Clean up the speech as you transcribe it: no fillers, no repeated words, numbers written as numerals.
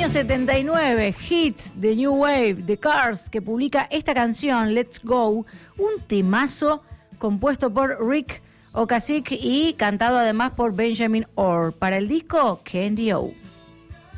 año 79, Hits de New Wave, The Cars, que publica esta canción, Let's Go, un temazo compuesto por Rick Ocasek y cantado además por Benjamin Orr, para el disco Candy O.